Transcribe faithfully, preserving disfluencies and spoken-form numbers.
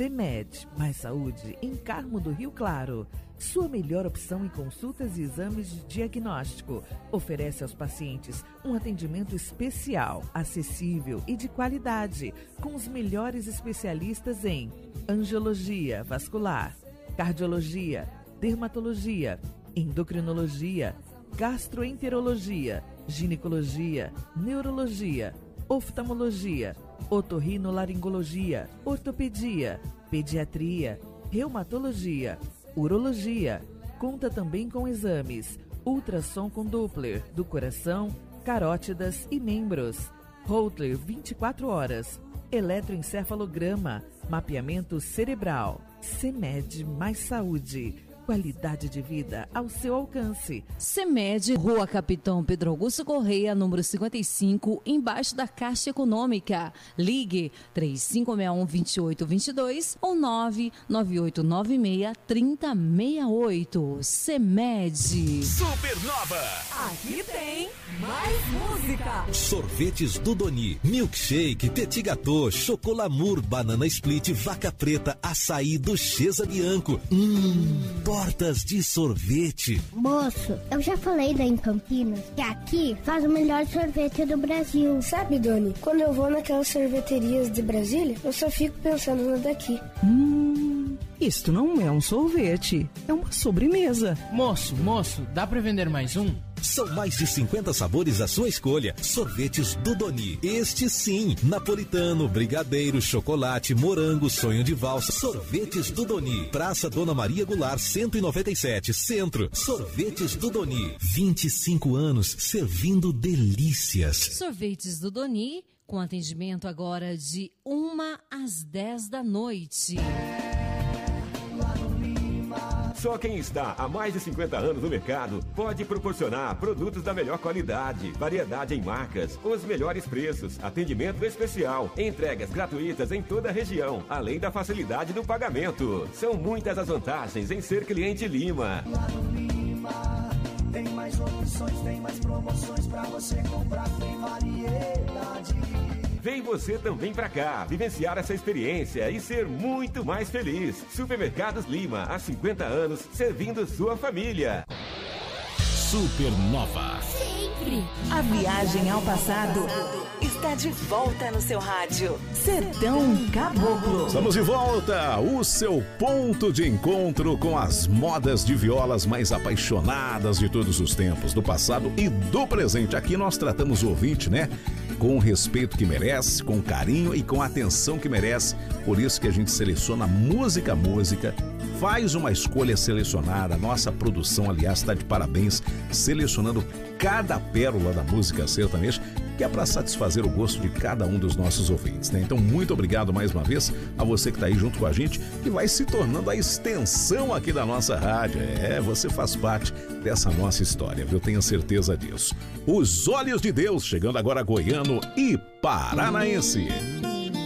CEMED, Mais Saúde, em Carmo do Rio Claro. Sua melhor opção em consultas e exames de diagnóstico. Oferece aos pacientes um atendimento especial, acessível e de qualidade, com os melhores especialistas em angiologia vascular, cardiologia, dermatologia, endocrinologia, gastroenterologia, ginecologia, neurologia, oftalmologia, otorrinolaringologia, ortopedia, pediatria, reumatologia, urologia. Conta também com exames ultrassom com Doppler do coração, carótidas e membros, Holter vinte e quatro horas, eletroencefalograma, mapeamento cerebral. CEMED Mais Saúde. Qualidade de vida ao seu alcance. CEMED, Rua Capitão Pedro Augusto Correia, número cinquenta e cinco, embaixo da Caixa Econômica. Ligue três cinco seis um, dois oito dois dois ou nove nove oito nove seis, três zero seis oito. CEMED. Supernova. Aqui tem mais música. Sorvetes do Doni, milkshake, petit gâteau, chocolamur, banana split, vaca preta, açaí do Chesa Bianco. Hum... Tortas de sorvete. Moço, eu já falei daí em Campinas que aqui faz o melhor sorvete do Brasil. Sabe, Doni, quando eu vou naquelas sorveterias de Brasília, eu só fico pensando no daqui. Hum, isto não é um sorvete, é uma sobremesa. Moço, moço, dá pra vender mais um? São mais de cinquenta sabores à sua escolha. Sorvetes do Doni. Este sim, napolitano, brigadeiro, chocolate, morango, sonho de valsa. Sorvetes do Doni. Praça Dona Maria Goulart, cento e noventa e sete, Centro. Sorvetes do Doni. vinte e cinco anos servindo delícias. Sorvetes do Doni, com atendimento agora de uma às dez da noite. Só quem está há mais de cinquenta anos no mercado pode proporcionar produtos da melhor qualidade, variedade em marcas, os melhores preços, atendimento especial, entregas gratuitas em toda a região, além da facilidade do pagamento. São muitas as vantagens em ser cliente Lima. Lá no Lima tem mais opções, tem mais promoções pra você comprar, tem variedade. Vem você também pra cá, vivenciar essa experiência e ser muito mais feliz. Supermercados Lima, há cinquenta anos, servindo sua família. Supernova. Sempre. A viagem ao passado está de volta no seu rádio. Sertão Caboclo. Estamos de volta, o seu ponto de encontro com as modas de violas mais apaixonadas de todos os tempos, do passado e do presente. Aqui nós tratamos o ouvinte, né? Com o respeito que merece, com o carinho e com a atenção que merece. Por isso que a gente seleciona música a música, faz uma escolha selecionada. Nossa produção, aliás, está de parabéns, selecionando cada pérola da música sertaneja, que é para satisfazer o gosto de cada um dos nossos ouvintes, né? Então, muito obrigado mais uma vez a você que está aí junto com a gente, que vai se tornando a extensão aqui da nossa rádio. É, você faz parte dessa nossa história, eu tenho certeza disso. Os Olhos de Deus, chegando agora a Goiano e Paranaense.